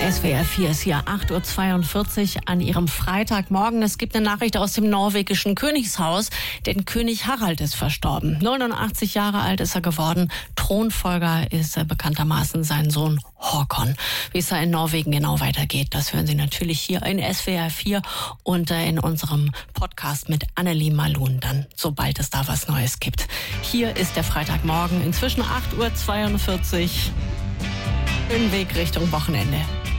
SWR 4 ist hier 8.42 Uhr an ihrem Freitagmorgen. Es gibt eine Nachricht aus dem norwegischen Königshaus, denn König Harald ist verstorben. 89 Jahre alt ist er geworden. Thronfolger ist bekanntermaßen sein Sohn Håkon. Wie es da in Norwegen genau weitergeht, das hören Sie natürlich hier in SWR 4 und in unserem Podcast mit Annelie Malun dann, sobald es da was Neues gibt. Hier ist der Freitagmorgen, inzwischen 8.42 Uhr. Schönen Weg Richtung Wochenende.